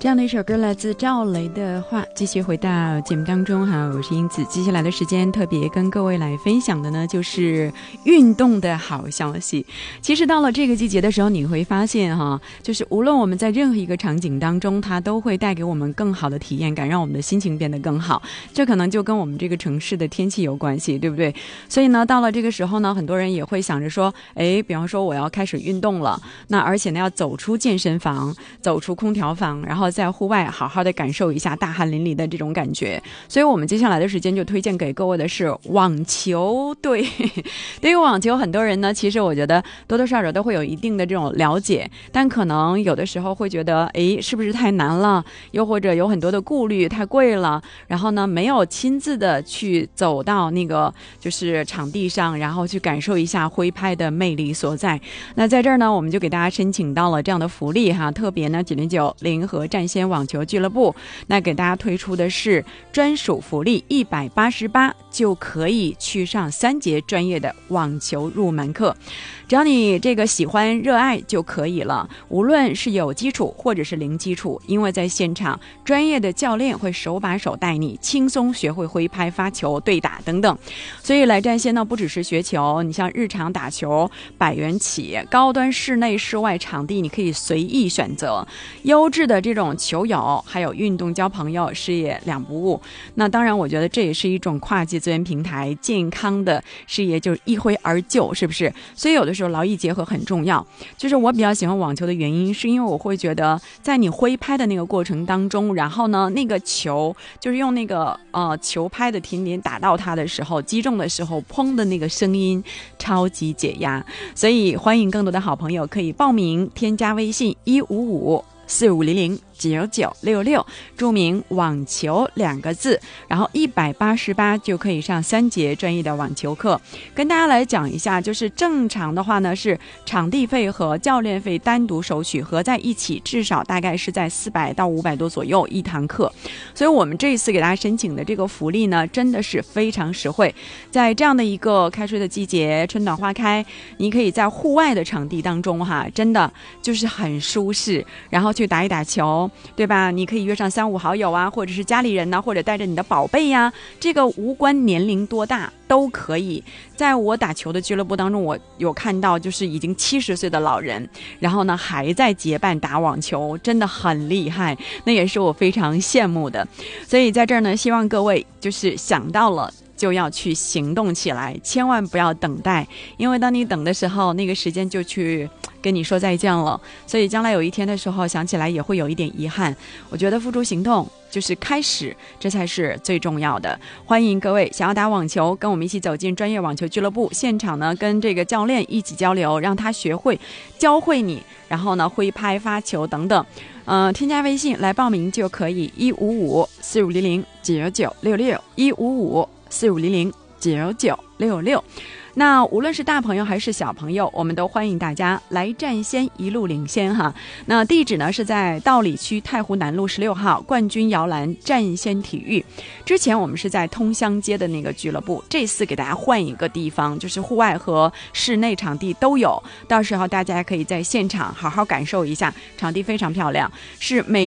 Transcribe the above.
这样的一首歌来自赵雷的话。继续回到节目当中哈，我是英子。接下来的时间特别跟各位来分享的呢，就是运动的好消息。其实到了这个季节的时候，你会发现哈，就是无论我们在任何一个场景当中，它都会带给我们更好的体验感，让我们的心情变得更好。这可能就跟我们这个城市的天气有关系，对不对？所以呢，到了这个时候呢，很多人也会想着说，比方说我要开始运动了，那而且呢要走出健身房，走出空调房，然后在户外好好的感受一下大汗淋漓的这种感觉。所以我们接下来的时间就推荐给各位的是网球。对于网球，很多人呢其实我觉得多多少少都会有一定的这种了解，但可能有的时候会觉得是不是太难了，又或者有很多的顾虑，太贵了，然后呢没有亲自的去走到那个就是场地上，然后去感受一下挥拍的魅力所在。那在这儿呢，我们就给大家申请到了这样的福利哈，特别呢909联合战先网球俱乐部，那给大家推出的是专属福利，188就可以去上3节专业的网球入门课。只要你这个喜欢热爱就可以了，无论是有基础或者是零基础，因为在现场专业的教练会手把手带你轻松学会挥拍、发球、对打等等。所以来战先呢，不只是学球，你像日常打球100元起，高端室内室外场地你可以随意选择，优质的这种球友还有运动交朋友，事业两不误。那当然我觉得这也是一种跨界资源平台，健康的事业就是一挥而就，是不是？所以有的时候劳逸结合很重要。就是我比较喜欢网球的原因，是因为我会觉得在你挥拍的那个过程当中，然后呢那个球就是用那个球拍的停点打到它的时候，击中的时候砰的那个声音超级解压。所以欢迎更多的好朋友可以报名，添加微信15545009966，注明网球2个字，然后188就可以上3节专业的网球课。跟大家来讲一下，就是正常的话呢是场地费和教练费单独收取合在一起，至少大概是在400到500多左右一堂课。所以我们这一次给大家申请的这个福利呢，真的是非常实惠。在这样的一个开春的季节，春暖花开，你可以在户外的场地当中哈，真的就是很舒适，然后去打一打球，对吧？你可以约上3、5好友啊，或者是家里人呢，或者带着你的宝贝呀，这个无关年龄多大都可以。在我打球的俱乐部当中，我有看到就是已经70岁的老人，然后呢还在结伴打网球，真的很厉害，那也是我非常羡慕的。所以在这儿呢，希望各位就是想到了就要去行动起来，千万不要等待，因为当你等的时候，那个时间就去跟你说再见了。所以将来有一天的时候想起来也会有一点遗憾。我觉得付诸行动就是开始，这才是最重要的。欢迎各位想要打网球，跟我们一起走进专业网球俱乐部，现场呢跟这个教练一起交流，让他教会你，然后呢挥拍、发球等等。添加微信来报名就可以，15545009966，15545009966。那无论是大朋友还是小朋友，我们都欢迎大家来战先，一路领先哈。那地址呢是在道里区太湖南路16号冠军摇篮战先体育。之前我们是在通乡街的那个俱乐部，这次给大家换一个地方，就是户外和室内场地都有，到时候大家可以在现场好好感受一下，场地非常漂亮，是每